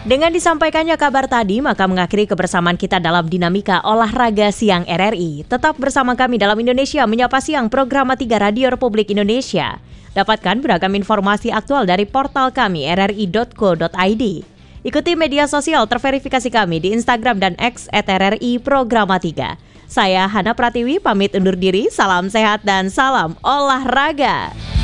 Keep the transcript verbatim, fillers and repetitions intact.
Dengan disampaikannya kabar tadi, maka mengakhiri kebersamaan kita dalam dinamika olahraga siang R R I. Tetap bersama kami dalam Indonesia Menyapa Siang, program tiga Radio Republik Indonesia. Dapatkan beragam informasi aktual dari portal kami r r i dot co dot i d. Ikuti media sosial terverifikasi kami di Instagram dan X at R R I Programa tiga. Saya Hana Pratiwi pamit undur diri, salam sehat dan salam olahraga.